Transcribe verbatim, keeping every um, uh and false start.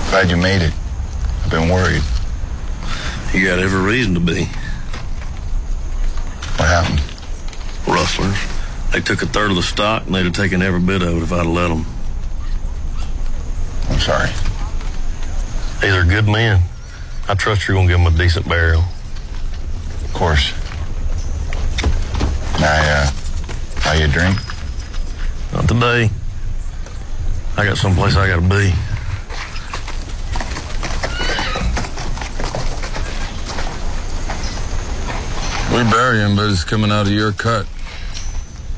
Glad you made it. I've been worried. You got every reason to be. What happened? Rustlers. They took a third of the stock, and they'd have taken every bit of it if I'd have let them. I'm sorry. Hey, they're good men. I trust you're going to give them a decent burial. Of course. Can I, uh, buy you a drink? Not today. I got someplace I got to be. We bury him, but it's coming out of your cut.